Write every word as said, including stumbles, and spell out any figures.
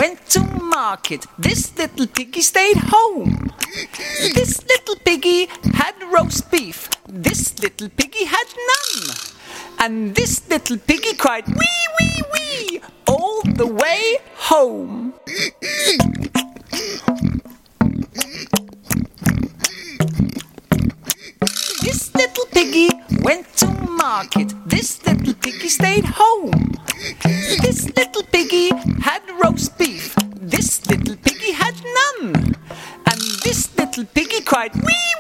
went to market. This little piggy stayed home. This little piggy had roast beef. This little piggy had none. And this little piggy cried wee, wee, wee all the way home. This little piggy went to market. This little piggy stayed home. This little piggy had roast beef. This little piggy had none. And this little piggy cried wee,